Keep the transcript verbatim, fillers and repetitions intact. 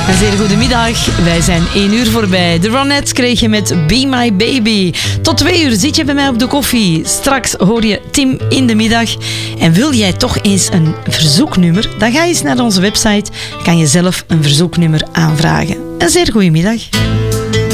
Een zeer goede middag. Wij zijn één uur voorbij. De Ronettes kreeg je met Be My Baby. Tot twee uur zit je bij mij op de koffie. Straks hoor je Tim in de middag. En wil jij toch eens een verzoeknummer? Dan ga je eens naar onze website. Kan je zelf een verzoeknummer aanvragen. Een zeer goede middag.